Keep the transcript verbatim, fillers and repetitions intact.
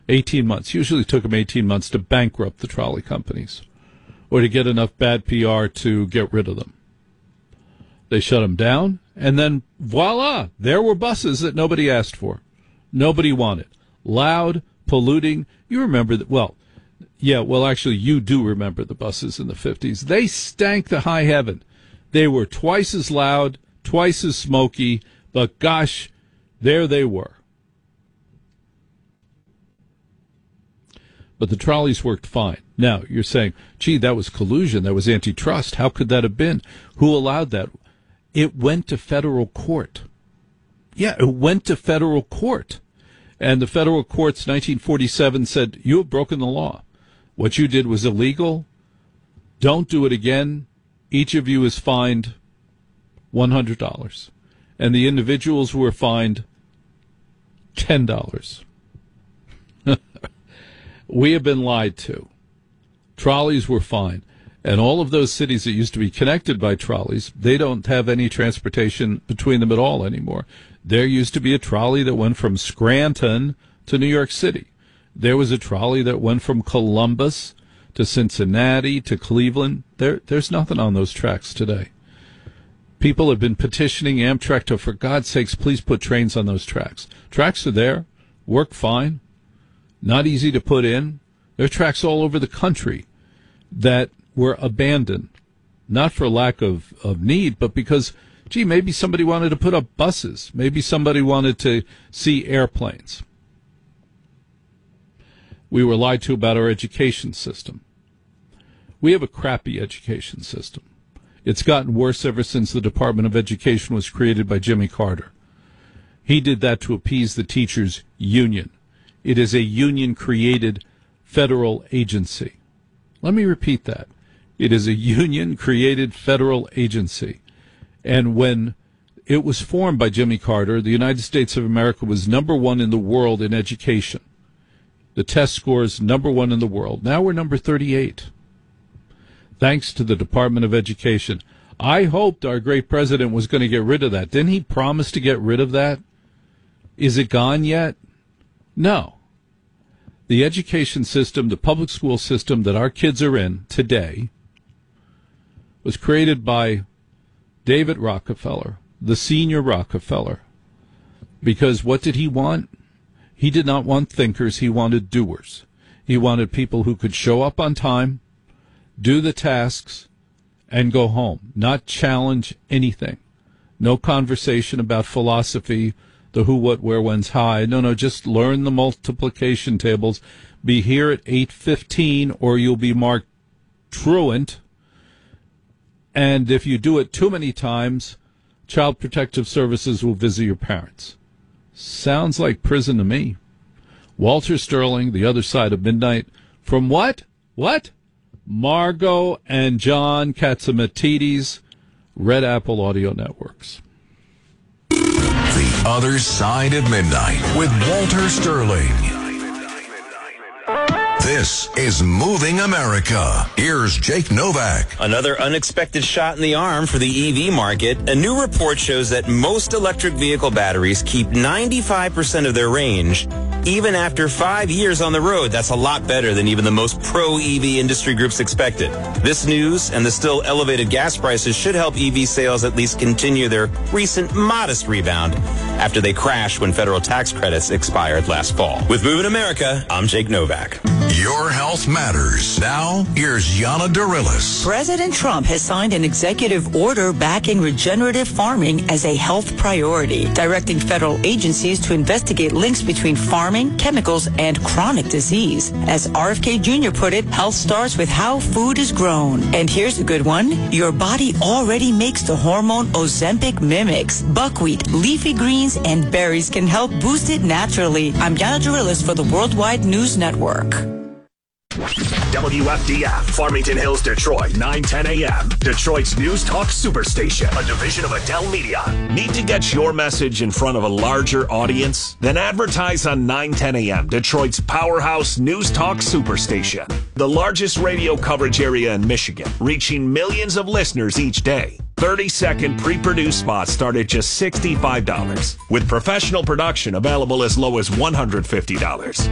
eighteen months. Usually took them eighteen months to bankrupt the trolley companies or to get enough bad P R to get rid of them. They shut them down, and then voila, there were buses that nobody asked for. Nobody wanted. Loud, polluting. You remember that? Well, yeah, well, actually, you do remember the buses in the fifties. They stank to high heaven. They were twice as loud, twice as smoky, but gosh, there they were. But the trolleys worked fine. Now, you're saying, gee, that was collusion, that was antitrust. How could that have been? Who allowed that? It went to federal court. Yeah, it went to federal court. And the federal courts, nineteen forty-seven, said, you have broken the law. What you did was illegal. Don't do it again. Each of you is fined one hundred dollars. And the individuals were fined ten dollars. We have been lied to. Trolleys were fine. And all of those cities that used to be connected by trolleys, they don't have any transportation between them at all anymore. There used to be a trolley that went from Scranton to New York City. There was a trolley that went from Columbus to Cincinnati to Cleveland. There, there's nothing on those tracks today. People have been petitioning Amtrak to, for God's sakes, please put trains on those tracks. Tracks are there, work fine, not easy to put in. There are tracks all over the country that were abandoned, not for lack of, of need, but because, gee, maybe somebody wanted to put up buses. Maybe somebody wanted to see airplanes. We were lied to about our education system. We have a crappy education system. It's gotten worse ever since the Department of Education was created by Jimmy Carter. He did that to appease the teachers' union. It is a union-created federal agency. Let me repeat that. It is a union-created federal agency. And when it was formed by Jimmy Carter, the United States of America was number one in the world in education. The test scores, number one in the world. Now we're number thirty-eight. Thanks to the Department of Education. I hoped our great president was going to get rid of that. Didn't he promise to get rid of that? Is it gone yet? No. The education system, the public school system that our kids are in today, was created by David Rockefeller, the senior Rockefeller. Because what did he want? He did not want thinkers. He wanted doers. He wanted people who could show up on time, do the tasks, and go home, not challenge anything. No conversation about philosophy, the who, what, where, when's, how. No, no, just learn the multiplication tables. Be here at eight fifteen or you'll be marked truant. And if you do it too many times, Child Protective Services will visit your parents. Sounds like prison to me. Walter Sterling, The Other Side of Midnight. From what? What? Margot and John Catsimatidis, Red Apple Audio Networks. The Other Side of Midnight with Walter Sterling. This is Moving America. Here's Jake Novak. Another unexpected shot in the arm for the E V market. A new report shows that most electric vehicle batteries keep ninety-five percent of their range, even after five years on the road. That's a lot better than even the most pro-E V industry groups expected. This news and the still elevated gas prices should help E V sales at least continue their recent modest rebound after they crashed when federal tax credits expired last fall. With Moving America, I'm Jake Novak. Your health matters. Now, here's Yana Darilis. President Trump has signed an executive order backing regenerative farming as a health priority, directing federal agencies to investigate links between farming, chemicals, and chronic disease. As R F K Junior put it, health starts with how food is grown. And here's a good one. Your body already makes the hormone Ozempic mimics. Buckwheat, leafy greens, and berries can help boost it naturally. I'm Yana Darilis for the Worldwide News Network. W F D F, Farmington Hills, Detroit, nine ten a.m. Detroit's News Talk Superstation, a division of Adele Media. Need to get your message in front of a larger audience? Then advertise on nine ten a.m. Detroit's powerhouse News Talk Superstation, the largest radio coverage area in Michigan, reaching millions of listeners each day. thirty-second pre-produced spots start at just sixty-five dollars, with professional production available as low as one hundred fifty dollars.